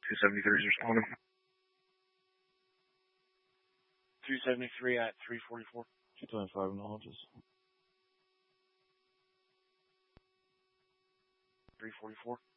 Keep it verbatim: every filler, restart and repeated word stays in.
two seventy-three is responding. two seventy-three at three forty-four. two twenty-five acknowledges. three forty-four.